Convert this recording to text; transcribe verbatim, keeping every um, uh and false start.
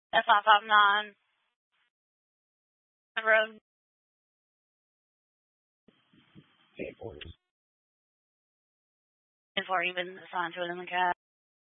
F five five nine. The road. Before even assigned to it in the cab.